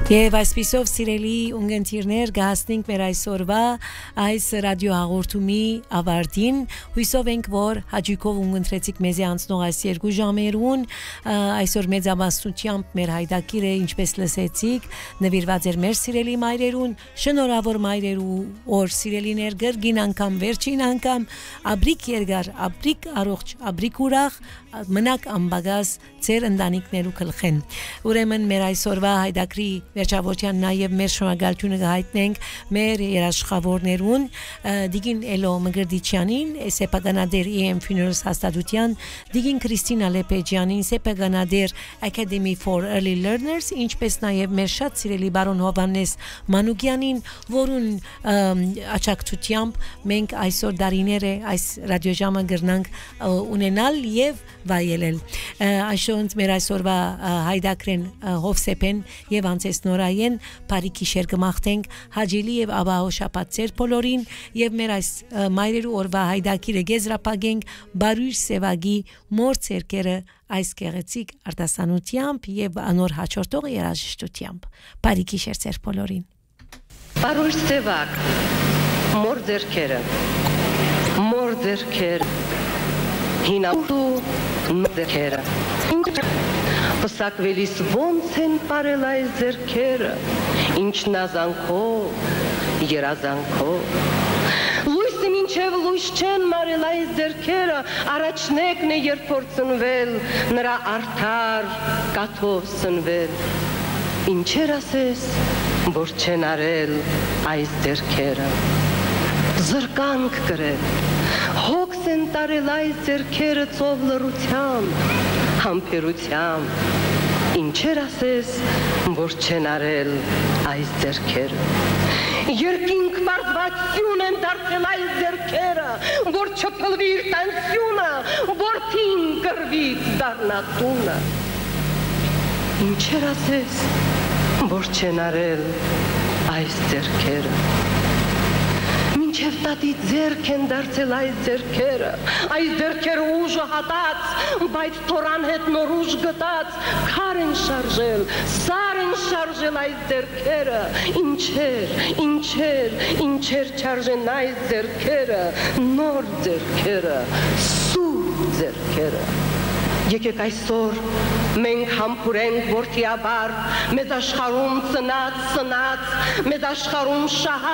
Եվ այսպիսով սիրելի ունգընտիրներ գահստինք մեր այսօրվա այս ռադիո հաղորդումի ավարտին հույսով ենք որ հաջիկով ունգընտրեցիք մեզի անցնող այս երկու ժամերուն այսօր մեծամասնությամբ մեր հայդակիրը ինչպես լսեցիք նվիրված էր մեր սիրելի մայրերուն շնորհավոր մայրերու օր սիրելիներ գրգին անգամ վերջին անգամ աբրիկ երգար աբրիկ առողջ աբրիկ ուրախ մնաք ամբագած ձեր ընտանիքներու գլխեն ուրեմն մեր այսօրվա հայդակրի վերջավորության նաև մեր շնորհակալությունը կհայտնենք մեր երաշխավորներուն Դիգին Էլո Մգրդիչյանին Սեպագանադեր EM Funerals հաստատության Դիգին Քրիստինա Լեպեջյանին Սեպագանադեր Academy for Early Learners ինչպես նաև մեր շատ սիրելի բարոն Հովանես Մանուկյանին որուն աջակցությամբ մենք այսօր դարիները այս ռադիոժամը գրնանք ունենալ եւ վայելել Այսօր մեր այսօրվա հայդակրեն Հովսեփեն եւ անցես նորայեն բարիքի շեր կմաղթենք հաջելի եւ աբահո շապատ ծեր բոլորին եւ մեր այս մայրերու օրվա հայդակիրը գեզրապագենք բարույր սևագի մոր ցերկերը այս գեղեցիկ արտասանությամբ եւ անոր հաջորդող երաժշտությամբ բարիքի շեր ծեր բոլորին Բարույր սևակ մոր ձերքերը հինավու ձերքերը Պսակվելիս ոնց են պարել այս ձերքերը, ինչ նազանքով, երազանքով Լույսը մինչև լույս չեն մարել այս ձերքերը, առաջնեկն է երբ որ ծնվել, նրա արդար կաթով սնվել Ինչեր ասես, որ չեն արել այս ձերքերը Զրկանք կրել, հոգս են տարել այս ձերքերը ծով լռությամբ, համբերությամբ Ինչեր ասես, որ չեն արել այս ձերքերը Երկինք պարզվածություն են դարձել այս ձերքերը Որ չփլվի իր տանսյունը, որդին կրվից դառնա տունը Ինչեր ասես, որ չեն արել այս ձերքերը Մինչև տատի ձերք են դարձել այս ձերքերը ուժը հատած, բայց թորան հետ նոր ուժ գտած, քար են շարժել, սար են շարժել այս ձերքերը, ինչեր չարժեն այս ձերքերը, նոր ձերքերը, սուրբ ձերքերը Եկեք այսօր մենք համբուրենք որդիաբար, մեզ աշխարհում ծնած, մեզ աշխարհում շահած